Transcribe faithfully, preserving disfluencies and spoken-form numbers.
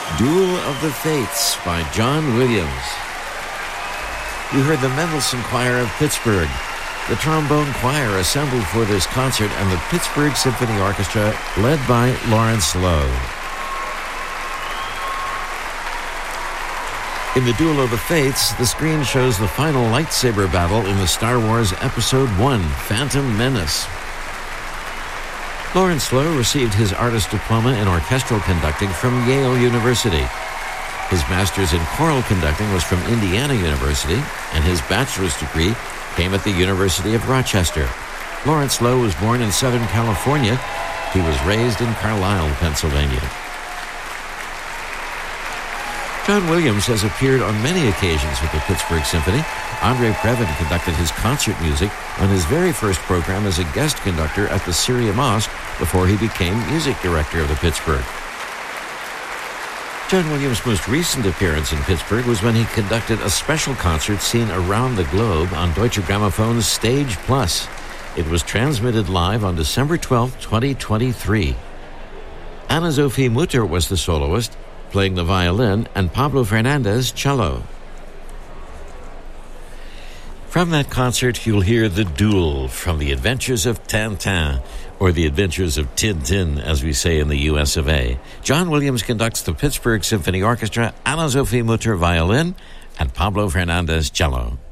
Duel of the Fates by John Williams. You heard the Mendelssohn Choir of Pittsburgh, the trombone choir assembled for this concert, and the Pittsburgh Symphony Orchestra led by Lawrence Lowe. In the Duel of the Fates, the screen shows the final lightsaber battle in the Star Wars Episode one, Phantom Menace. Lawrence Lowe received his artist diploma in orchestral conducting from Yale University. His master's in choral conducting was from Indiana University, and his bachelor's degree came at the University of Rochester. Lawrence Lowe was born in Southern California. He was raised in Carlisle, Pennsylvania. John Williams has appeared on many occasions with the Pittsburgh Symphony. Andre Previn conducted his concert music on his very first program as a guest conductor at the Syria Mosque before he became music director of the Pittsburgh. John Williams' most recent appearance in Pittsburgh was when he conducted a special concert seen around the globe on Deutsche Gramophone's Stage Plus. It was transmitted live on December twelfth, twenty twenty-three. Anna-Sophie Mutter was the soloist, playing the violin, and Pablo Fernandez cello. From that concert, you'll hear The Duel from The Adventures of Tintin, or The Adventures of Tintin, as we say in the U S of A. John Williams conducts the Pittsburgh Symphony Orchestra, Anna-Sophie Mutter violin, and Pablo Fernandez cello.